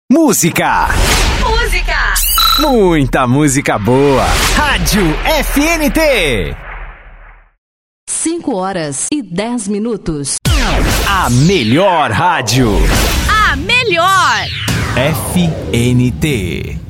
Música. Muita música boa. Rádio FNT. 5h10. A melhor rádio. A melhor. FNT.